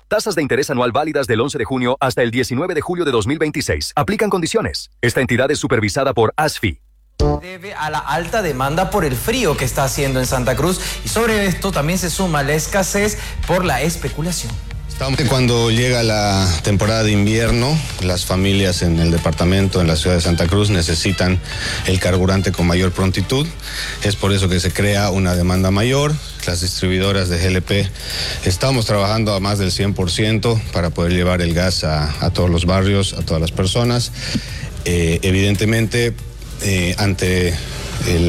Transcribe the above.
Tasas de interés anual válidas del 11 de junio hasta el 19 de julio de 2026. Aplican condiciones. Esta entidad es supervisada por ASFI. Debe a la alta demanda por el frío que está haciendo en Santa Cruz, y sobre esto también se suma la escasez por la especulación. Cuando llega la temporada de invierno, las familias en el departamento, en la ciudad de Santa Cruz, necesitan el carburante con mayor prontitud. Es por eso que se crea una demanda mayor. Las distribuidoras de GLP estamos trabajando a más del 100% para poder llevar el gas a todos los barrios, a todas las personas. Evidentemente, ante el